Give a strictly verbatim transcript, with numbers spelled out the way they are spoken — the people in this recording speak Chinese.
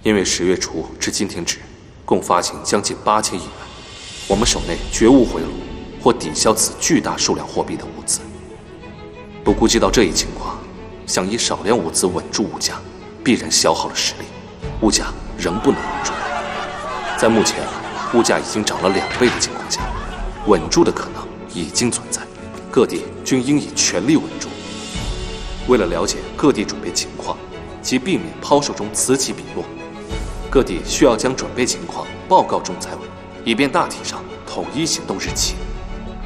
因为十月初至今天止，共发行将近八千亿元，我们手内绝无回笼或抵消此巨大数量货币的物资。不估计到这一情况，想以少量物资稳住物价，必然消耗了实力，物价仍不能稳住。在目前物价已经涨了两倍的情况下，稳住的可能已经存在，各地均应以全力稳住。为了了解各地准备情况，及避免抛售中此起彼落，各地需要将准备情况报告仲裁委，以便大体上统一行动日期。